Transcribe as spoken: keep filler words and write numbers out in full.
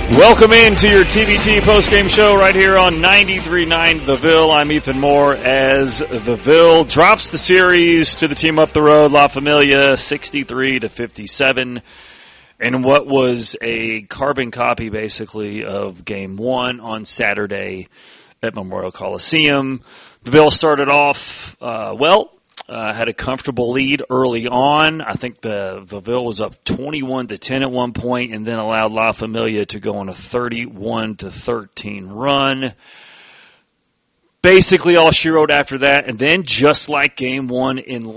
Welcome into your T V T postgame show right here on ninety-three point nine The Ville. I'm Ethan Moore as The Ville drops the series to the team up the road, La Familia, sixty-three to fifty-seven. And what was a carbon copy, basically, of Game one on Saturday at Memorial Coliseum. The Ville started off, uh, well, uh, had a comfortable lead early on. I think the, the Ville was up twenty-one to ten at one point, and then allowed La Familia to go on a thirty-one to thirteen run. Basically all she wrote after that, and then just like Game one in